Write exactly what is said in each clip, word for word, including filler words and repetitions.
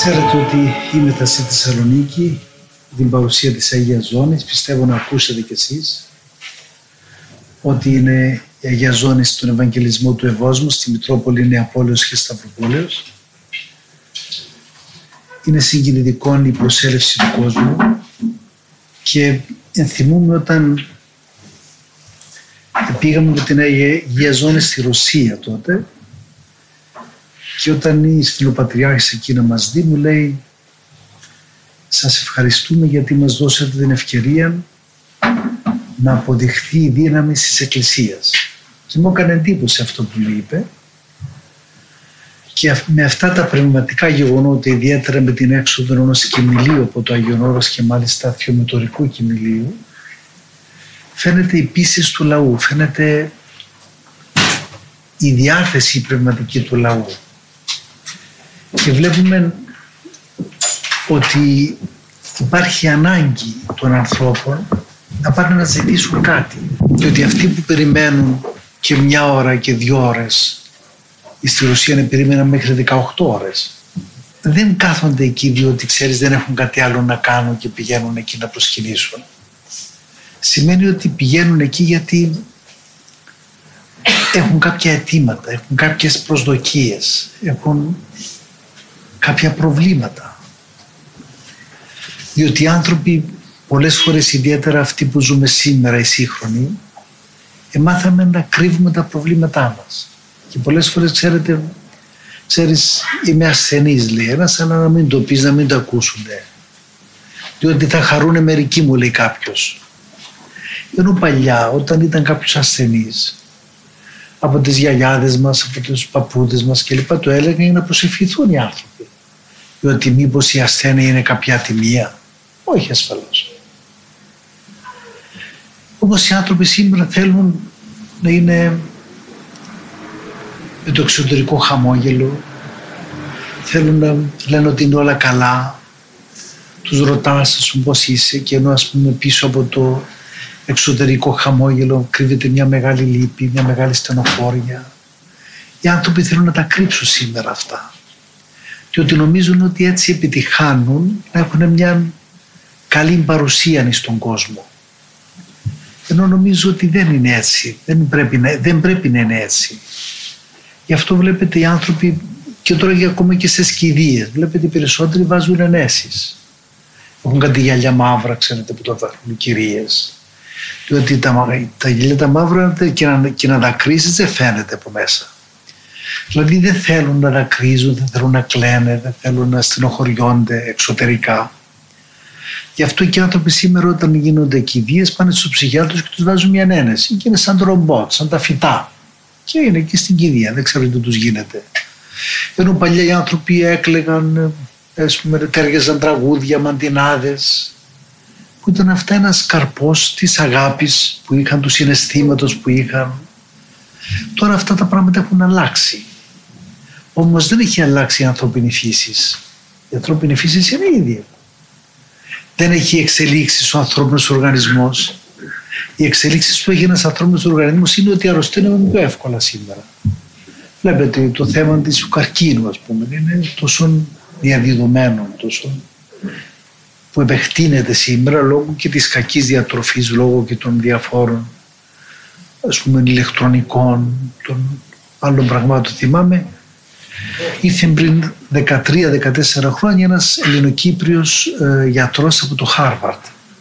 Ξέρετε ότι είμαι στη Θεσσαλονίκη, την παρουσία της Αγίας Ζώνης. Πιστεύω να ακούσετε κι εσείς ότι είναι η Αγία Ζώνη στον Ευαγγελισμό του Ευόσμου, στη Μητρόπολη Νεαπόλεως και Σταυροπόλεως. Είναι συγκινητικό η προσέλευση του κόσμου και ενθυμούμε όταν πήγαμε με την Αγία Ζώνη στη Ρωσία τότε και όταν η Στυλοπατριάρχης εκεί να μας δει μου λέει «Σας ευχαριστούμε γιατί μας δώσατε την ευκαιρία να αποδειχθεί η δύναμη της Εκκλησίας». Και μου έκανε εντύπωση αυτό που μου είπε και με αυτά τα πνευματικά γεγονότα, ιδιαίτερα με την έξοδο ενός κοιμηλίου από το Άγιον Όρος και μάλιστα θεομετωρικού κοιμηλίου, φαίνεται η πίστη του λαού, φαίνεται η διάθεση πνευματική του λαού. Και βλέπουμε ότι υπάρχει ανάγκη των ανθρώπων να πάνε να ζητήσουν κάτι. Και ότι αυτοί που περιμένουν και μια ώρα και δύο ώρες, στη Ρωσία περίμεναν μέχρι δεκαοκτώ ώρες, δεν κάθονται εκεί διότι ξέρεις δεν έχουν κάτι άλλο να κάνουν και πηγαίνουν εκεί να προσκυνήσουν. Σημαίνει ότι πηγαίνουν εκεί γιατί έχουν κάποια αιτήματα, έχουν κάποιες προσδοκίες, έχουν κάποια προβλήματα. Διότι οι άνθρωποι πολλές φορές, ιδιαίτερα αυτοί που ζούμε σήμερα οι σύγχρονοι, μάθαμε να κρύβουμε τα προβλήματά μας. Και πολλές φορές ξέρετε, ξέρεις είμαι ασθενής λέει ένας, αλλά να μην το πεις, να μην το ακούσουνε. Διότι θα χαρούνε μερικοί μου λέει κάποιος. Ενώ παλιά όταν ήταν κάποιος ασθενής, από τις γιαγιάδες μας, από τους παππούδες μας κλπ. Το έλεγαν για να προσευχηθούν οι άνθρωποι. Διότι μήπως η ασθένεια είναι κάποια ατιμία. Όχι ασφαλώς. Όμως οι άνθρωποι σήμερα θέλουν να είναι με το εξωτερικό χαμόγελο, θέλουν να λένε ότι είναι όλα καλά, τους ρωτάς ας πούμε πώς είσαι και ενώ ας πούμε πίσω από το εξωτερικό χαμόγελο κρύβεται μια μεγάλη λύπη, μια μεγάλη στενοχώρια. Οι άνθρωποι θέλουν να τα κρύψουν σήμερα αυτά και ότι νομίζουν ότι έτσι επιτυχάνουν να έχουν μια καλή παρουσία στον κόσμο. Ενώ νομίζω ότι δεν είναι έτσι, δεν πρέπει να, δεν πρέπει να είναι έτσι. Γι' αυτό βλέπετε οι άνθρωποι και τώρα και ακόμα και σε σκηδίες, βλέπετε οι περισσότεροι βάζουν ενέσεις. Έχουν κάτι γυαλιά μαύρα, ξέρετε που το βάζουν κυρίες. Διότι τα, τα γυαλιά τα μαύρα και να, και να δακρύσεις δεν φαίνεται από μέσα. Δηλαδή δεν θέλουν να δακρύζουν, δεν θέλουν να κλαίνε, δεν θέλουν να στενοχωριόνται εξωτερικά. Γι' αυτό και οι άνθρωποι σήμερα όταν γίνονται κηδείες πάνε στους ψυχιάτρους και τους βάζουν μια ένεση και είναι σαν το ρομπότ, σαν τα φυτά. Και είναι εκεί στην κηδεία, δεν ξέρω τι τους γίνεται. Ενώ παλιά οι άνθρωποι έκλαιγαν, ας πούμε, τέργεζαν τραγούδια, μαντινάδες, που ήταν αυτά ένας καρπός της αγάπης που είχαν, του συναισθήματος που είχαν. Τώρα αυτά τα πράγματα έχουν αλλάξει. Όμως δεν έχει αλλάξει η ανθρώπινη φύση. Η ανθρώπινη φύση είναι η ίδια. Δεν έχει εξελίξει ο ανθρώπινος οργανισμός. Οι εξελίξεις που έχει ένας ανθρώπινος οργανισμός είναι ότι αρρωσταίνουμε πιο εύκολα σήμερα. Βλέπετε το θέμα του καρκίνου, ας πούμε, είναι τόσο διαδεδομένο, τόσο που επεκτείνεται σήμερα λόγω και της κακής διατροφής, λόγω και των διαφόρων, ας πούμε, ηλεκτρονικών, των άλλων πραγμάτων. Θυμάμαι, ήρθε πριν δεκατρία δεκατέσσερα χρόνια ένας Ελληνοκύπριος ε, γιατρός από το Χάρβαρντ.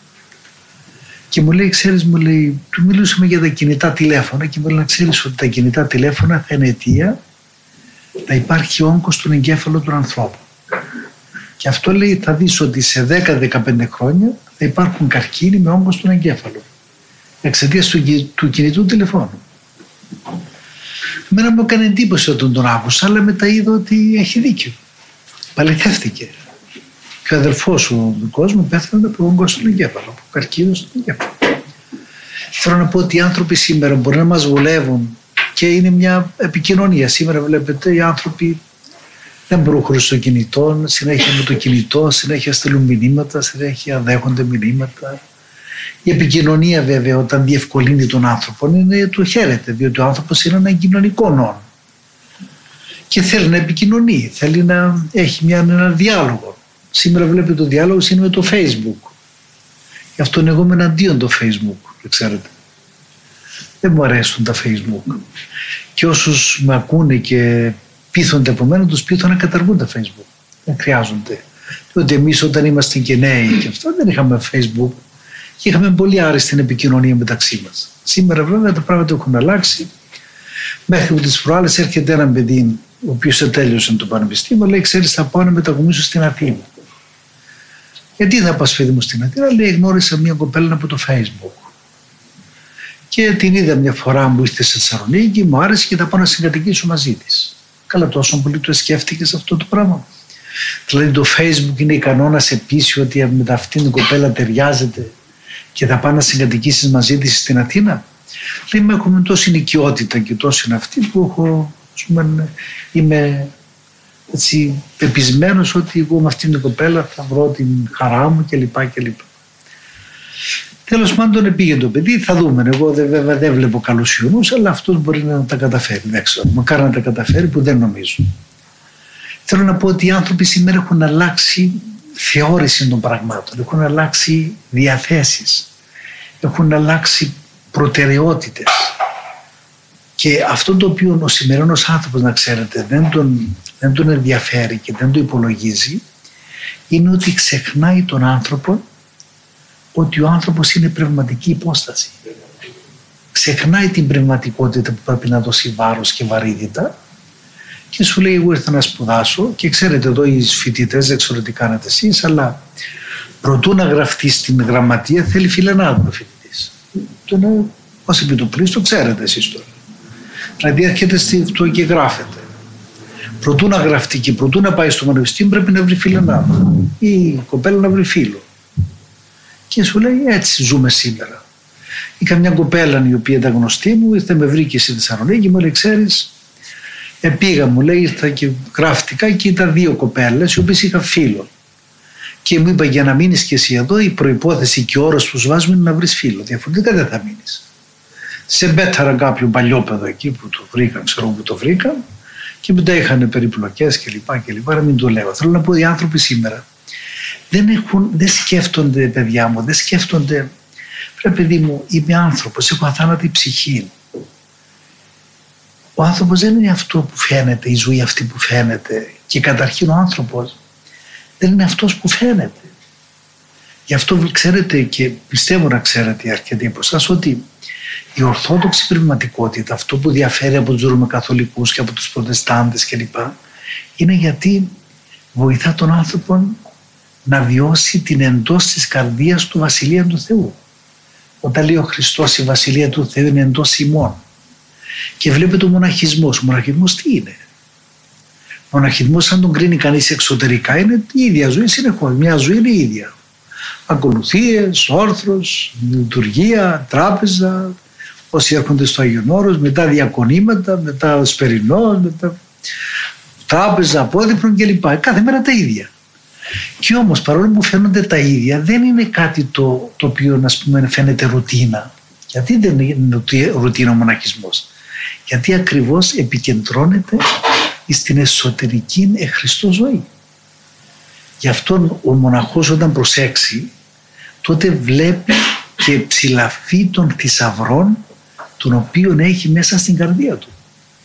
Και μου λέει, ξέρεις, μου λέει, του μιλούσαμε για τα κινητά τηλέφωνα και μου λέει να ξέρεις ότι τα κινητά τηλέφωνα θα είναι αιτία να υπάρχει όγκος στον εγκέφαλο του ανθρώπου. Και αυτό λέει θα δεις ότι σε δέκα με δεκαπέντε χρόνια θα υπάρχουν καρκίνοι με όγκος στον εγκέφαλο εξαιτίας του, του κινητού τηλεφώνου. Εμένα μου έκανε εντύπωση όταν τον άκουσα, αλλά μετά είδα ότι έχει δίκιο. Παληθεύτηκε. Και ο αδελφός ο δικός μου πέθανε από όγκο στον εγκέφαλο, από καρκίνο στον εγκέφαλο. Θέλω να πω ότι οι άνθρωποι σήμερα μπορεί να μας βολεύουν και είναι μια επικοινωνία. Σήμερα βλέπετε οι άνθρωποι δεν προχωρούν στο κινητό, συνέχεια με το κινητό, συνέχεια στέλνουν μηνύματα, συνέχεια δέχονται μηνύματα. Η επικοινωνία βέβαια όταν διευκολύνει τον άνθρωπο είναι το χαίρεται, διότι ο άνθρωπος είναι ένα κοινωνικό νόν. και θέλει να επικοινωνεί, θέλει να έχει μια, ένα διάλογο. Σήμερα βλέπετε το διάλογο είναι με το Facebook. Γι' αυτό εγώ είμαι εναντίον το Facebook, ξέρετε. Δεν μου αρέσουν τα Facebook. Και όσους με ακούνε και πείθονται από μένα, τους πείθω να καταργούν τα Facebook. Δεν χρειάζονται. Διότι εμείς όταν είμαστε και νέοι και αυτά δεν είχαμε Facebook και είχαμε πολύ άριστη επικοινωνία μεταξύ μας. Σήμερα βέβαια τα πράγματα έχουν αλλάξει. Μέχρι που τις προάλλες έρχεται ένα παιδί, ο οποίος τέλειωσε το πανεπιστήμιο, λέει: ξέρεις, θα πάω να μετακομίσω στην Αθήνα. Γιατί θα πας, παιδί μου, στην Αθήνα? Λέει: γνώρισα μια κοπέλα από το Facebook. Και την είδα μια φορά που ήρθε στη Θεσσαλονίκη, μου άρεσε και θα πάω να συγκατοικήσω μαζί της. Καλά, τόσο πολύ το σκέφτηκες αυτό το πράγμα? Δηλαδή το Facebook είναι ικανό να σε πείσει ότι με αυτήν την κοπέλα ταιριάζεται και θα πάω να συγκατοικήσεις μαζί της στην Αθήνα? Λέει: έχουμε τόση οικειότητα και τόση είναι αυτή που έχω, πούμε, είμαι έτσι πεπισμένος ότι εγώ με αυτήν την κοπέλα θα βρω την χαρά μου κλπ. κλπ. Τέλος πάντων πήγε το παιδί, θα δούμε. Εγώ βέβαια δεν βλέπω καλούς ιονούς, αλλά αυτός μπορεί να τα καταφέρει. Δεν ξέρω, μακάρι να τα καταφέρει, που δεν νομίζω. Θέλω να πω ότι οι άνθρωποι σήμερα έχουν αλλάξει θεώρηση των πραγμάτων, έχουν αλλάξει διαθέσεις, έχουν αλλάξει προτεραιότητες. Και αυτό το οποίο ο σημερινός άνθρωπος, να ξέρετε, δεν τον, δεν τον ενδιαφέρει και δεν το υπολογίζει, είναι ότι ξεχνάει τον άνθρωπο, ότι ο άνθρωπος είναι πνευματική υπόσταση. Ξεχνάει την πνευματικότητα που πρέπει να δώσει βάρος και βαρύτητα και σου λέει: εγώ ήρθα να σπουδάσω και ξέρετε εδώ οι φοιτητές, δεν ξέρω τι κάνετε εσείς, αλλά προτού να γραφτεί στην γραμματεία θέλει φιλενάδο φοιτητής. Το είναι ως επί του πλήστο, ξέρετε εσείς τώρα. Δηλαδή έρχεται στη αυτό και γράφεται. Προτού να γραφτεί και προτού να πάει στο πανεπιστήμιο πρέπει να βρει φιλενάδο ή η κοπέλα να βρει φίλο. Και σου λέει: έτσι ζούμε σήμερα. Ή καμιά κοπέλα η οποία ήταν γνωστή μου, ήρθε με βρήκε στη Θεσσαλονίκη, μου λέει: ξέρεις, πήγα, μου λέει, ήρθα και γράφτηκα και ήταν δύο κοπέλες οι οποίες είχα φίλο. Και μου είπα: για να μείνεις και εσύ εδώ, η προϋπόθεση και ο όρος που σου βάζουμε είναι να βρεις φίλο. Διαφορετικά δεν θα μείνεις. Σε μπέταρα κάποιο παλιόπαιδο εκεί που το βρήκαν, ξέρω που το βρήκαν, και μετά είχαν περιπλοκές κλπ. κλπ. Να μην το λέω. Θέλω να πω ότι οι άνθρωποι σήμερα δεν, έχουν, δεν σκέφτονται, παιδιά μου, δεν σκέφτονται. Πρέπει, παιδί μου, είμαι άνθρωπος, έχω αθάνατη ψυχή. Ο άνθρωπος δεν είναι αυτό που φαίνεται, η ζωή αυτή που φαίνεται. Και καταρχήν ο άνθρωπος δεν είναι αυτός που φαίνεται. Γι' αυτό ξέρετε, και πιστεύω να ξέρετε αρκετοί από εσάς, ότι η ορθόδοξη πνευματικότητα, αυτό που διαφέρει από τους Ρωμαιοκαθολικούς και από τους Προτεστάντες κλπ, είναι γιατί βοηθά τον άνθρωπο να βιώσει την εντός της καρδίας του Βασιλεία του Θεού. Όταν λέει ο Χριστός η Βασιλεία του Θεού είναι εντός ημών. Και βλέπετε ο μοναχισμός. Ο μοναχισμός τι είναι? Ο μοναχισμός, αν τον κρίνει κανείς εξωτερικά, είναι η ίδια ζωή συνεχώς. Μια ζωή είναι η ίδια. Ακολουθίες, όρθρος, λειτουργία, τράπεζα, όσοι έρχονται στο Άγιον Όρος, μετά διακονήματα, μετά σπερινός, μετά τράπεζα, απόδειπνων κλπ. Κάθε μέρα τα ίδια. Και όμως παρόλο που φαίνονται τα ίδια, δεν είναι κάτι το, το οποίο, ας πούμε, φαίνεται ρουτίνα. Γιατί δεν είναι ρουτίνα ο μοναχισμός? Γιατί ακριβώς επικεντρώνεται στην εσωτερική εχριστό ζωή. Γι' αυτό ο μοναχός όταν προσέξει, τότε βλέπει και ψηλαφεί των θησαυρών τον οποίον έχει μέσα στην καρδία του.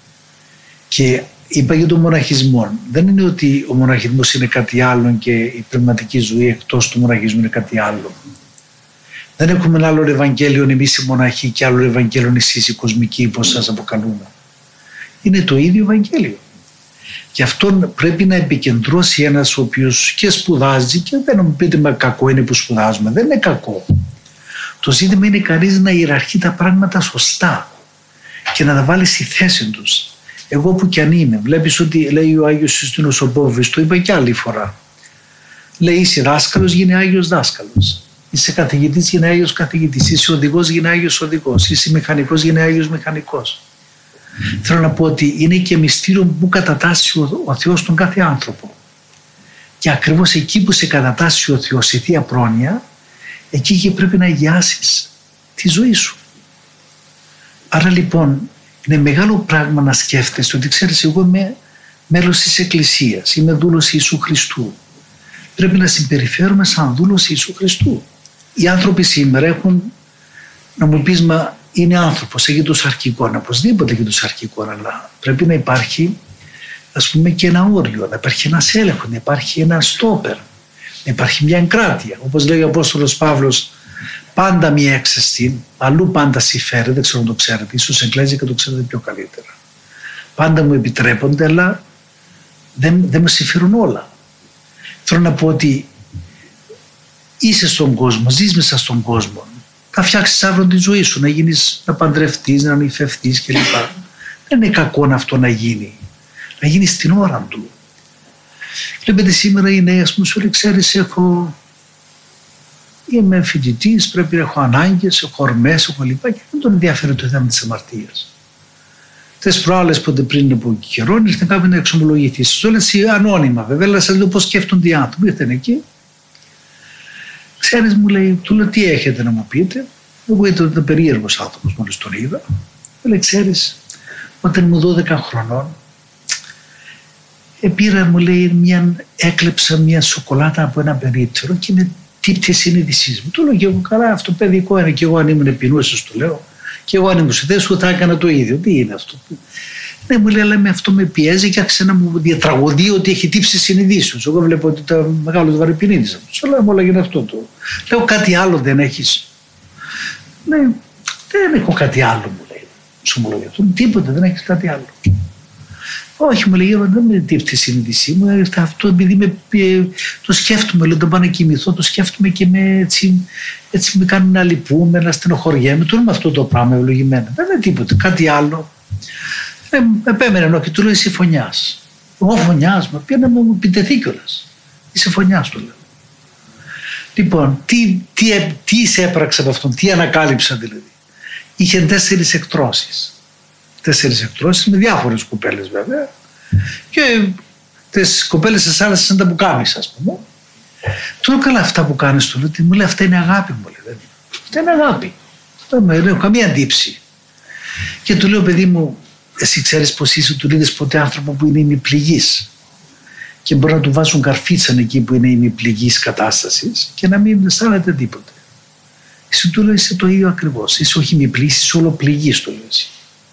Και είπα για τον μοναχισμό. Δεν είναι ότι ο μοναχισμός είναι κάτι άλλο και η πνευματική ζωή εκτός του μοναχισμού είναι κάτι άλλο. Δεν έχουμε ένα άλλο Ευαγγέλιο εμείς οι μοναχοί και άλλο Ευαγγέλιο εσείς οι κοσμικοί, πώς σας αποκαλούμε. Είναι το ίδιο Ευαγγέλιο. Γι' αυτό πρέπει να επικεντρώσει ένας ο οποίος και σπουδάζει, και δεν μου πείτε με κακό είναι που σπουδάζουμε. Δεν είναι κακό. Το ζήτημα είναι κανείς να ιεραρχεί τα πράγματα σωστά και να τα βάλει στη θέση τους. Εγώ που κι αν είμαι, βλέπεις ότι λέει ο Άγιος Ιουστίνος ο Πόβης, το είπα και άλλη φορά. Λέει: είσαι δάσκαλος, γίνει Άγιος δάσκαλος. Είσαι καθηγητής, γίνει Άγιος καθηγητής. Είσαι οδηγός, γίνει Άγιος οδηγός. Είσαι μηχανικός, γίνει Άγιος μηχανικός. Mm. Θέλω να πω ότι είναι και μυστήριο που κατατάσσει ο, ο Θεός τον κάθε άνθρωπο. Και ακριβώς εκεί που σε κατατάσσει ο Θεός σε θεία πρόνοια, εκεί και πρέπει να αγιάσεις τη ζωή σου. Άρα λοιπόν είναι μεγάλο πράγμα να σκέφτεσαι ότι ξέρεις, εγώ είμαι μέλος της Εκκλησίας, είμαι δούλος Ιησού Χριστού. Πρέπει να συμπεριφέρουμε σαν δούλος Ιησού Χριστού. Οι άνθρωποι σήμερα έχουν, να μου πεις, μα είναι άνθρωπος, έχει το σαρκικό, οπωσδήποτε έχει το σαρκικό, αλλά πρέπει να υπάρχει, ας πούμε, και ένα όριο, να υπάρχει ένας έλεγχος, να υπάρχει ένα στόπερ, να υπάρχει μια εγκράτεια. Όπως λέει ο Απόστολος Παύλος, πάντα μία έξεστη, αλλού πάντα συμφέρει, δεν ξέρω αν το ξέρετε, ίσως εγγλέζοι και το ξέρετε πιο καλύτερα. Πάντα μου επιτρέπονται, αλλά δεν, δεν με συμφέρουν όλα. Θέλω να πω ότι είσαι στον κόσμο, ζεις μέσα στον κόσμο. Θα φτιάξεις αύριο τη ζωή σου, να γίνεις, να παντρευτείς, να νηφευτείς κλπ. Δεν είναι κακό αυτό να γίνει. Να γίνει στην ώρα του. Βλέπετε σήμερα οι νέοι, ας πούμε, σου λέει, ξέρεις, έχω... είμαι φοιτητής, πρέπει να έχω ανάγκες, έχω ορμές, έχω λοιπά, και δεν τον ενδιαφέρει το θέμα της αμαρτίας. Τες προάλλες, πότε πριν από καιρό, ήρθε κάποιος να εξομολογηθεί. Σου λέει ανώνυμα, βέβαια, αλλά σας λέω πώς σκέφτονται οι άνθρωποι. Ήρθαν εκεί. Ξέρεις, μου λέει, του λέω, τι έχετε να μου πείτε. Εγώ ήταν περίεργος άνθρωπος, μόλις τον είδα. Μου λέει, ξέρεις, όταν ήμουν δώδεκα χρονών, πήρα, μου λέει, μια, έκλεψα μια σοκολάτα από ένα περίπτερο και με τύπτει συνείδησή μου. Του λέω και εγώ, καλά, αυτό παιδικό είναι, και εγώ αν ήμουν επινούσιος, του λέω, και εγώ αν ήμουν σε θέση σου θα έκανα το ίδιο. Τι είναι αυτό? Ναι, μου λέει, αλλά με αυτό με πιέζει και άρχισε να μου διατραγωδεί ότι έχει τύψει συνειδήσεως. Εγώ βλέπω ότι ήταν μεγάλος βαρεπινίδης. Σου λέω, μου λέγεται αυτό το. Λέω, κάτι άλλο δεν έχεις? Ναι, δεν έχω κάτι άλλο, μου λέει. Σου μου λέει, τίποτα, δεν έχεις κάτι άλλο? Όχι, μου λέει, δεν με τύψει η συνείδησή μου. Αυτό επειδή με, το σκέφτομαι, λέω, τον πάω να κοιμηθώ, το σκέφτομαι και με, έτσι, έτσι με κάνει να λυπούμε, να στενοχωριέμαι. Τώρα με αυτό το πράγμα ευλογημένα. Δεν είναι τίποτα, κάτι άλλο. Ε, επέμενε ενώ και του λέω, είσαι φωνιάς. Εγώ φωνιάς, μα πήγα να μου επιτεθεί κιόλας. Είσαι φωνιάς, του λέω. Λοιπόν, τι, τι, τι εισέπραξε από αυτόν, τι ανακάλυψα δηλαδή? Είχε τέσσερις εκτρώσεις. Τέσσερις εκτρώσεις με διάφορες κοπέλες βέβαια. Και τις κοπέλες της άλλες σαν τα πουκάμισα, ας πούμε. Του λέω, καλά, αυτά που κάνεις, του λέω, μου λέει, αυτά είναι αγάπη, μου λέει. Αυτά είναι αγάπη. Δεν έχω καμία αντίψη. Και του λέω, παιδί μου, εσύ ξέρεις πως είσαι, του είδες ποτέ άνθρωπο που είναι ημιπληγής και μπορεί να του βάζουν καρφίτσαν εκεί που είναι ημιπληγής κατάστασης και να μην αισθάνεται τίποτε? Εσύ, του λέω, είσαι το ίδιο ακριβώς. Είσαι όχι ημιπληγής, είσαι όλο πληγής, του λέω εσύ.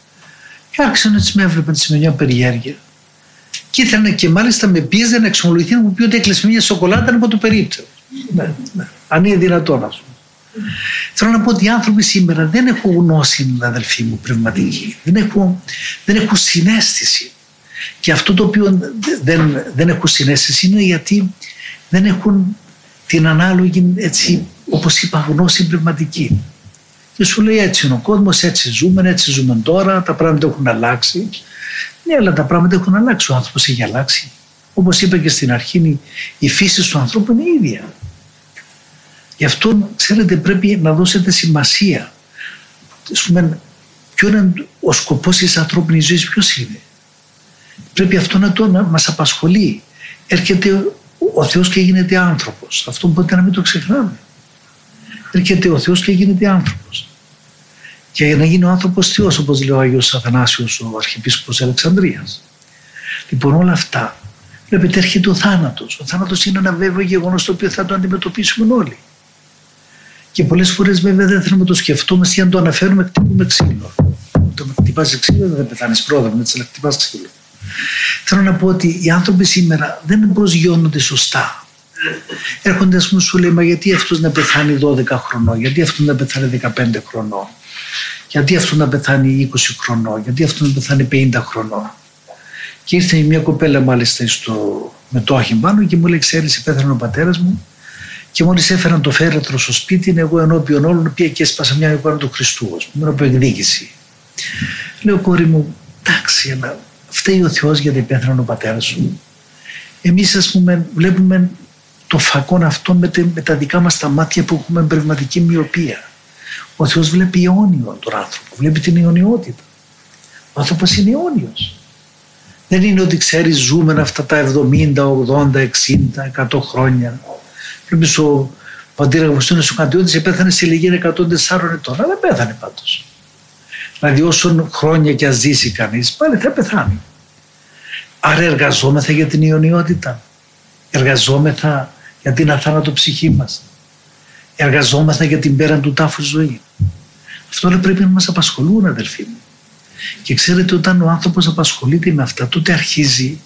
Και άρχισαν έτσι, με έβλεπαν με μια περιέργεια και ήθελαν και μάλιστα με πίεζαν να εξομολογηθεί, να μου πει ότι έκλεισε μια σοκολάτα από το περίπτερο. Ναι, ναι. Αν είναι δυνατόν αυτό. Θέλω να πω ότι οι άνθρωποι σήμερα δεν έχουν γνώση, αδελφοί μου, πνευματική. Δεν έχουν, δεν έχουν συναίσθηση. Και αυτό το οποίο δεν, δεν έχουν συναίσθηση είναι γιατί δεν έχουν την ανάλογη, έτσι, όπως είπα, γνώση πνευματική. Και σου λέει, έτσι είναι ο κόσμος, έτσι ζούμε, έτσι ζούμε τώρα, τα πράγματα έχουν αλλάξει. Ναι, αλλά τα πράγματα έχουν αλλάξει, ο άνθρωπος έχει αλλάξει. Όπως είπα και στην αρχή, η φύση του ανθρώπου είναι ίδια. Γι' αυτό, ξέρετε, πρέπει να δώσετε σημασία. Πούμε, ποιο είναι ο σκοπός της ανθρώπινης ζωής, ποιος είναι? Πρέπει αυτό να το να μας απασχολεί. Έρχεται ο Θεός και γίνεται άνθρωπος. Αυτό μπορείτε να μην το ξεχνάμε. Έρχεται ο Θεός και γίνεται άνθρωπος. Και για να γίνει ο άνθρωπος Θεός, όπως λέει ο Άγιος Αθανάσιος, ο Αρχιεπίσκοπος Αλεξανδρίας. Λοιπόν, όλα αυτά, βλέπετε, έρχεται ο θάνατος. Ο θάνατος είναι ένα βέβαιο γεγονός το οποίο θα το αντιμετωπίσουμε όλοι. Και πολλές φορές βέβαια δεν θέλουμε να το σκεφτόμαστε για να το αναφέρουμε, χτυπούμε ξύλο. Το να χτυπάς ξύλο δεν πεθάνεις πρόδρομο, έτσι, να χτυπάς ξύλο. Θέλω να πω ότι οι άνθρωποι σήμερα δεν προσγειώνονται σωστά. Έρχονται, ας πούμε, σου λέει, μα γιατί αυτός να πεθάνει δώδεκα χρονών, γιατί αυτός να πεθάνει δεκαπέντε χρονών, γιατί αυτός να πεθάνει είκοσι χρονών, γιατί αυτός να πεθάνει πενήντα χρονών. Και ήρθε μια κοπέλα μάλιστα στο, με το όχημα πάνω και μου λέει, ξέρεις, πέθανε ο πατέρας μου. Και μόλις έφεραν το φέρετρο στο σπίτι, εγώ ενώπιον όλων πήγα και έσπασα μια εικόνα του Χριστού, ας πούμε, από εκδίκηση. Λέω, κόρη μου, εντάξει, αλλά φταίει ο Θεός γιατί πέθανε ο πατέρας σου. Εμείς, ας πούμε, βλέπουμε το φακόν αυτό με, τε, με τα δικά μας τα μάτια που έχουμε πνευματική μοιοπία. Ο Θεός βλέπει αιώνιο τον άνθρωπο, βλέπει την αιωνιότητα. Ο άνθρωπος είναι αιώνιος. Δεν είναι ότι ξέρεις, ζούμε αυτά τα εβδομήντα, ογδόντα, εξήντα, εκατό χρόνια. Βλέπεις ο πατήρ Αγουστίνος ο Καντιώτης πέθανε σε ηλικία εκατόν τεσσάρων ετών, αλλά δεν πέθανε πάντως. Δηλαδή όσον χρόνια και ας ζήσει κανείς, πάλι θα πεθάνει. Άρα εργαζόμεθα για την αιωνιότητα. Εργαζόμεθα για την αθάνατο ψυχή μας. Εργαζόμεθα για την πέραν του τάφου ζωή. Αυτό όλα πρέπει να μας απασχολούν, αδελφοί μου. Και ξέρετε, όταν ο άνθρωπος απασχολείται με αυτά, τότε αρχίζει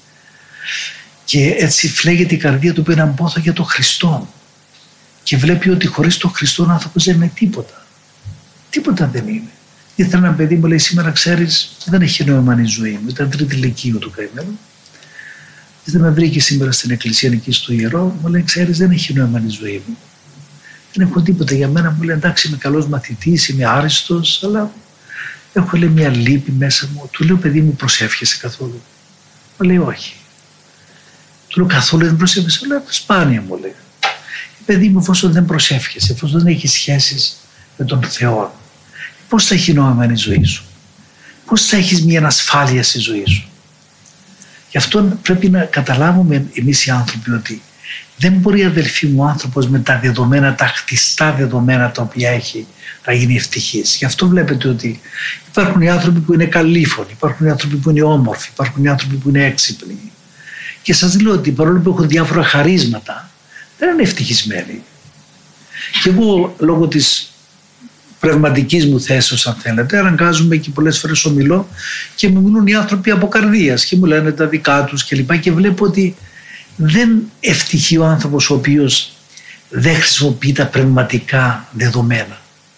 και έτσι φλέγεται η καρδία του που έναν πόθο για τον Χριστό. Και βλέπει ότι χωρίς τον Χριστό ο άνθρωπος δεν είναι τίποτα. Τίποτα δεν είναι. Ήθελα ένα παιδί μου, λέει, σήμερα ξέρεις, δεν έχει νόημα η ζωή μου. Ήταν τρίτη λυκείου του καημένου. Δεν με βρήκε σήμερα στην εκκλησία εκεί στο ιερό. Μου λέει, ξέρεις, δεν έχει νόημα η ζωή μου. Δεν έχω τίποτα για μένα. Μου λέει, εντάξει, είμαι καλός μαθητής, είμαι άριστος, αλλά έχω, λέει, μια λύπη μέσα μου. Του λέω, παιδί μου, προσεύχεσαι καθόλου? Μου λέει, όχι. Του λέω, καθόλου δεν προσεύχεσαι? Λέω, σπάνια, μου λέει. Παιδί μου, εφόσον δεν προσεύχεσαι, εφόσον δεν έχει σχέσεις με τον Θεό, πώς θα έχει νόημα η ζωή σου? Πώς θα έχεις μια ασφάλεια στη ζωή σου? Γι' αυτό πρέπει να καταλάβουμε εμείς οι άνθρωποι ότι δεν μπορεί, αδελφοί μου, ο άνθρωπος με τα δεδομένα, τα χτιστά δεδομένα τα οποία έχει, να γίνει ευτυχής. Γι' αυτό βλέπετε ότι υπάρχουν οι άνθρωποι που είναι καλήφωνοι, υπάρχουν οι άνθρωποι που είναι όμορφοι, υπάρχουν οι άνθρωποι που είναι έξυπνοι. Και σας λέω ότι παρόλο που έχουν διάφορα χαρίσματα, δεν είναι ευτυχισμένοι. Και εγώ, λόγω της πνευματικής μου θέσεως, αν θέλετε, αναγκάζομαι και πολλές φορές ομιλώ και μου μιλούν οι άνθρωποι από καρδίας και μου λένε τα δικά τους και λοιπά, και βλέπω ότι δεν ευτυχεί ο άνθρωπος ο οποίος δεν χρησιμοποιεί τα πνευματικά δεδομένα.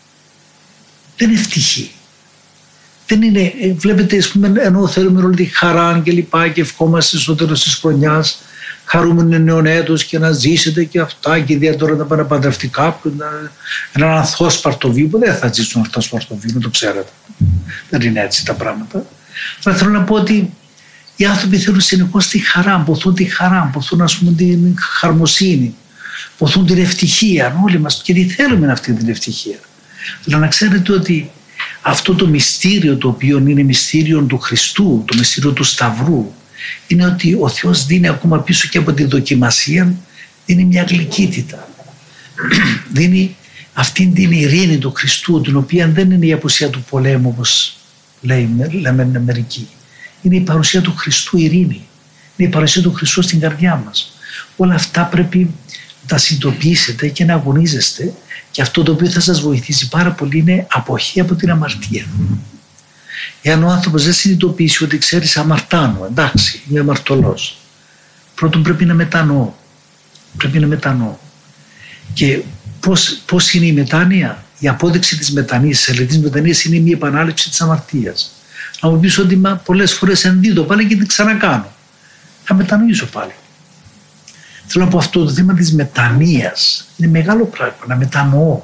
Δεν ευτυχεί. Δεν είναι, βλέπετε, ας πούμε, ενώ θέλουμε όλη τη χαρά και λοιπά και ευχόμαστε στο τέλος της χρονιάς, χαρούμενο νέο έτος και να ζήσετε και αυτά, και ιδιαίτερα να πάνε να παντρευτεί κάποιον, έναν ανθόσπαρτο βίο. Δεν θα ζήσουν ανθόσπαρτο βίο, το ξέρετε. Δεν είναι έτσι τα πράγματα. Αλλά θέλω να πω ότι οι άνθρωποι θέλουν συνεχώς τη χαρά, ποθούν τη χαρά, ποθούν, ας πούμε, την χαρμοσύνη, ποθούν την ευτυχία. Όλοι μας και τι θέλουμε αυτή την ευτυχία. Αλλά να ξέρετε ότι αυτό το μυστήριο, το οποίο είναι μυστήριο του Χριστού, το μυστήριο του Σταυρού, είναι ότι ο Θεός δίνει ακόμα πίσω και από τη δοκιμασία, δίνει μια γλυκύτητα. Δίνει αυτήν την ειρήνη του Χριστού, την οποία δεν είναι η απουσία του πολέμου, όπως λέμε μερικοί. Είναι η παρουσία του Χριστού ειρήνη. Είναι η παρουσία του Χριστού στην καρδιά μας. Όλα αυτά πρέπει να τα συνειδητοποιήσετε και να αγωνίζεστε, και αυτό το οποίο θα σας βοηθήσει πάρα πολύ είναι αποχή από την αμαρτία. Εάν ο άνθρωπος δεν συνειδητοποιήσει ότι, ξέρεις, αμαρτάνω, εντάξει, είμαι αμαρτωλός, πρώτον πρέπει να μετανοώ. Πρέπει να μετανοώ. Και πώς, πώς είναι η μετάνοια? Η απόδειξη της μετανοίας, της ελεητής μετανοίας, είναι μια επανάληψη της αμαρτίας. Να μου πεις ότι μα, πολλές φορές ενδίδω πάλι και την ξανακάνω. Θα μετανοήσω πάλι. Θέλω να πω, αυτό το θέμα της μετανοίας είναι μεγάλο πράγμα, να μετανοώ.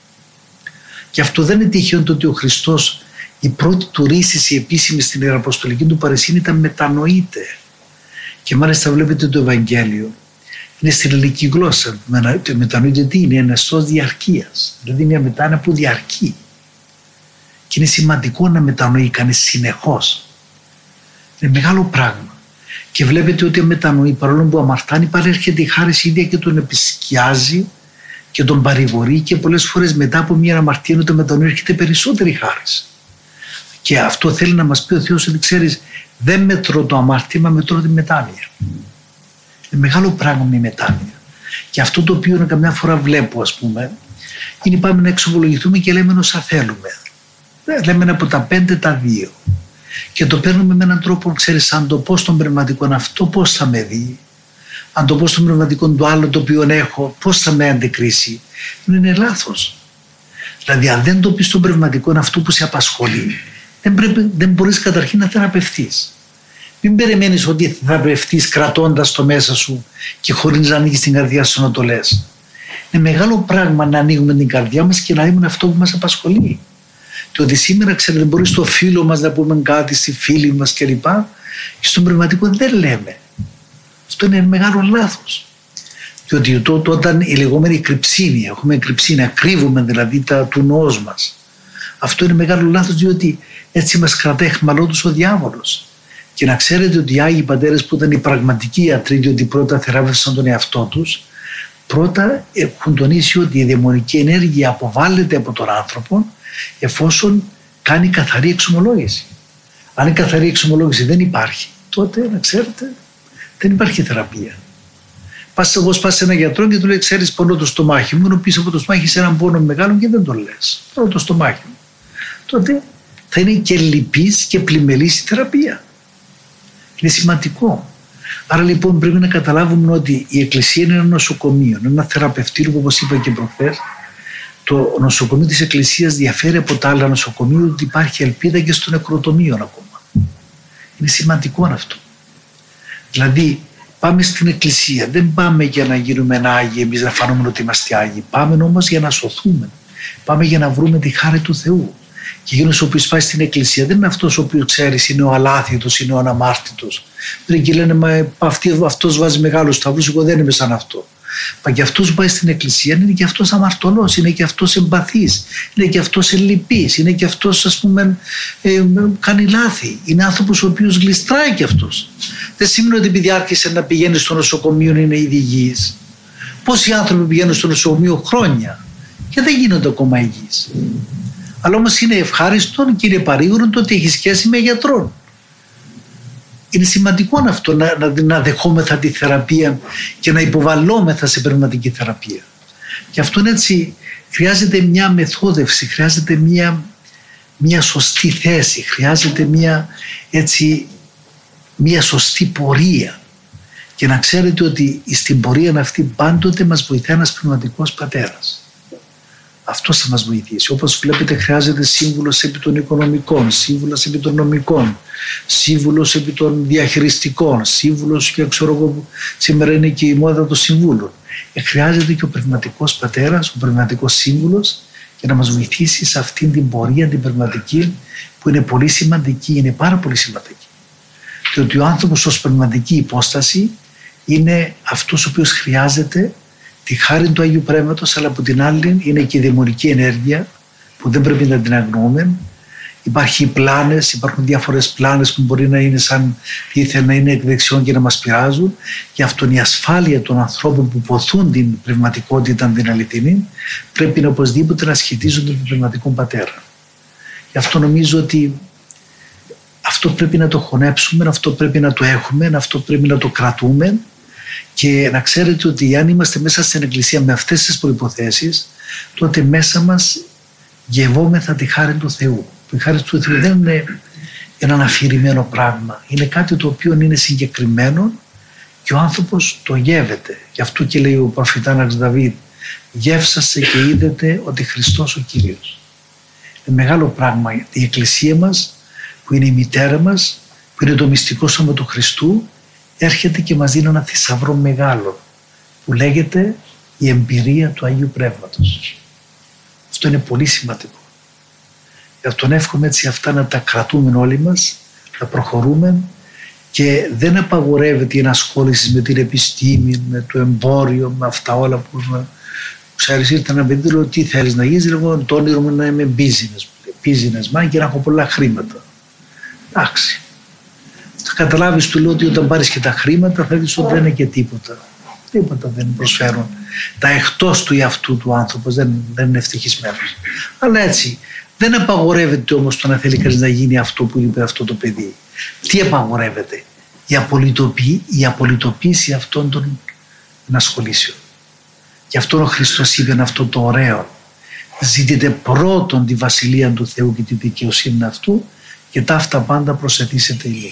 Και αυτό δεν είναι τυχαίο το ότι ο Χριστός, η πρώτη του ρίση, η επίσημη στην Ιεραποστολική του παρεσύνη, ήταν μετανοείται. Και μάλιστα βλέπετε το Ευαγγέλιο, είναι στην ελληνική γλώσσα. Το μετανοείται τι είναι? Ένα στός διαρκείας. Δηλαδή μια μετάνοια που διαρκεί. Και είναι σημαντικό να μετανοεί κανείς συνεχώς. Είναι μεγάλο πράγμα. Και βλέπετε ότι μετανοεί, παρόλο που αμαρτάνει, πάλι έρχεται η χάρις ίδια και τον επισκιάζει και τον παρηγορεί, και πολλές φορές μετά από μια αμαρτία, όταν μετανοεί, έρχεται περισσότερη χάρις. Και αυτό θέλει να μας πει ο Θεός, ότι ξέρεις, δεν μετρώ το αμάρτημα, μετρώ τη μετάνοια. Είναι μεγάλο πράγμα η μετάνοια. Και αυτό το οποίο καμιά φορά βλέπω, ας πούμε, είναι πάμε να εξομολογηθούμε και λέμε όσα θέλουμε. Λέμε από τα πέντε τα δύο. Και το παίρνουμε με έναν τρόπο, ξέρεις, αν το πω στον πνευματικό αυτό, πώς θα με δει. Αν το πω στον πνευματικό το άλλο το οποίο έχω, πώς θα με αντικρίσει. Είναι λάθος. Δηλαδή, αν δεν το πεις στον πνευματικό αυτό που σε απασχολεί, δεν, πρέπει, δεν μπορείς καταρχήν να θεραπευτείς. Μην περιμένεις ότι θα θεραπευτείς κρατώντας το μέσα σου και χωρίς να ανοίγεις την καρδιά σου να το λες. Είναι μεγάλο πράγμα να ανοίγουμε την καρδιά μας και να ανοίγουμε αυτό που μας απασχολεί. Και ότι σήμερα, ξέρετε, μπορεί στο φίλο μας να πούμε κάτι, στη φίλη μας κλπ. Και στον πνευματικό δεν λέμε. Αυτό είναι μεγάλο λάθος. Διότι τότε, όταν η λεγόμενη κρυψίνη, έχουμε κρυψίνη, κρύβουμε δηλαδή τα του νόος μας. Αυτό είναι μεγάλο λάθος, διότι έτσι μας κρατάει αιχμαλώτους ο διάβολος. Και να ξέρετε ότι οι Άγιοι Πατέρες, που ήταν οι πραγματικοί ιατροί, διότι πρώτα θεράπευσαν τον εαυτό τους, πρώτα έχουν τονίσει ότι η δαιμονική ενέργεια αποβάλλεται από τον άνθρωπο εφόσον κάνει καθαρή εξομολόγηση. Αν η καθαρή εξομολόγηση δεν υπάρχει, τότε να ξέρετε δεν υπάρχει θεραπεία. Πας εγώ πας σε έναν γιατρό και του λέει: ξέρεις, πονώ το στομάχι μου, ενώ πίσω από το στομάχι σε έναν πόνο μεγάλο και δεν το λες. Πονώ το στομάχι μου. Τότε θα είναι και λυπής και πλημελής η θεραπεία. Είναι σημαντικό. Άρα λοιπόν πρέπει να καταλάβουμε ότι η Εκκλησία είναι ένα νοσοκομείο, ένα θεραπευτήριο που, όπως είπα και προχθές, το νοσοκομείο της Εκκλησίας διαφέρει από τα άλλα νοσοκομεία ότι υπάρχει ελπίδα και στο νεκροτομείο ακόμα. Είναι σημαντικό αυτό. Δηλαδή πάμε στην Εκκλησία, δεν πάμε για να γίνουμε Άγιοι, εμείς να φανούμε ότι είμαστε Άγιοι. Πάμε όμως για να σωθούμε. Πάμε για να βρούμε τη χάρη του Θεού. Και εκείνος ο οποίος πάει στην Εκκλησία δεν είναι αυτός ο οποίος ξέρεις είναι ο αλάθητος, είναι ο αναμάρτητος. Δεν και λένε μα αυτός βάζει μεγάλους σταυρούς, εγώ δεν είμαι σαν αυτό. Μα και αυτός που πάει στην Εκκλησία είναι και αυτός αμαρτωλός, είναι και αυτός εμπαθής, είναι και αυτός ελλειπής, είναι και αυτός ας πούμε ε, κάνει λάθη. Είναι άνθρωπος ο οποίος γλιστράει και αυτός. Δεν σημαίνει ότι επειδή άρχισε να πηγαίνει στο νοσοκομείο είναι ήδη υγιής. Πόσοι άνθρωποι πηγαίνουν στο νοσοκομείο χρόνια και δεν γίνονται ακόμα υγιείς. Αλλά όμως είναι ευχάριστο και είναι παρήγορο το ότι έχει σχέση με γιατρόν. Είναι σημαντικό αυτό να, να, να δεχόμεθα τη θεραπεία και να υποβαλλόμεθα σε πνευματική θεραπεία. Και αυτό είναι έτσι, χρειάζεται μια μεθόδευση, χρειάζεται μια, μια σωστή θέση, χρειάζεται μια, έτσι, μια σωστή πορεία. Και να ξέρετε ότι στην πορεία αυτή πάντοτε μας βοηθάει ένας πνευματικός πατέρας. Αυτό θα μας βοηθήσει. Όπως βλέπετε χρειάζεται σύμβουλος επί των οικονομικών, σύμβουλος επί των νομικών, σύμβουλος επί των διαχειριστικών, σύμβουλος και ξέρω εγώ σήμερα είναι και η μόδα των συμβούλων. Ε, χρειάζεται και ο πνευματικός πατέρας, ο πνευματικός σύμβουλος για να μας βοηθήσει σε αυτήν την πορεία την πνευματική που είναι πολύ σημαντική, είναι πάρα πολύ σημαντική. Και ότι ο άνθρωπος ως πνευματική υπόσταση είναι αυτός ο οποίος χρειάζεται τη χάρη του Αγίου Πνεύματος, αλλά από την άλλη είναι και η δαιμονική ενέργεια που δεν πρέπει να την αγνοούμε. Υπάρχουν πλάνες, υπάρχουν διάφορες πλάνες που μπορεί να είναι σαν ήθελε να είναι εκ δεξιών και να μας πειράζουν. Γι' αυτό η ασφάλεια των ανθρώπων που ποθούν την πνευματικότητα, την αληθινή, πρέπει να οπωσδήποτε να σχετίζονται με τον πνευματικό πατέρα. Γι' αυτό νομίζω ότι αυτό πρέπει να το χωνέψουμε, αυτό πρέπει να το έχουμε, αυτό πρέπει να το κρατούμε. Και να ξέρετε ότι αν είμαστε μέσα στην Εκκλησία με αυτές τις προϋποθέσεις, τότε μέσα μας γευόμεθα τη χάρη του Θεού. Η χάρη του Θεού δεν είναι ένα αφηρημένο πράγμα. Είναι κάτι το οποίο είναι συγκεκριμένο και ο άνθρωπος το γεύεται. Γι' αυτό και λέει ο προφητάνας Δαβίδ, γεύσαστε και είδετε ότι Χριστός ο Κύριος. Είναι μεγάλο πράγμα η Εκκλησία μας που είναι η μητέρα μας, που είναι το μυστικό σώμα του Χριστού, έρχεται και μας δίνει ένα θησαυρό μεγάλο που λέγεται η εμπειρία του Αγίου Πνεύματος. Αυτό είναι πολύ σημαντικό. Γι' αυτόν εύχομαι έτσι αυτά να τα κρατούμε όλοι μας, να προχωρούμε και δεν απαγορεύεται η ενασχόληση με την επιστήμη, με το εμπόριο, με αυτά όλα που ξέρεις ήρθε ένα παιδί λέω τι θέλεις να γίνεις, εγώ το όνειρο μου να είμαι business, business man και να έχω πολλά χρήματα. Εντάξει. Θα καταλάβεις του λέω ότι όταν πάρεις και τα χρήματα θα δεις ότι δεν είναι και τίποτα. Τίποτα δεν προσφέρουν. Τα εκτός του εαυτού του άνθρωπος δεν, δεν είναι ευτυχισμένος. Αλλά έτσι δεν απαγορεύεται όμως το να θέλει κανείς να γίνει αυτό που είπε αυτό το παιδί. Τι απαγορεύεται? Η, απολυτοποίη, η απολυτοποίηση αυτών των ενασχολήσεων. Γι' αυτό ο Χριστός είπε αυτό το ωραίο. Ζητείτε πρώτον τη βασιλεία του Θεού και τη δικαιοσύνη αυτού και τα αυτά πάντα προσθετήσετε ηλίκια.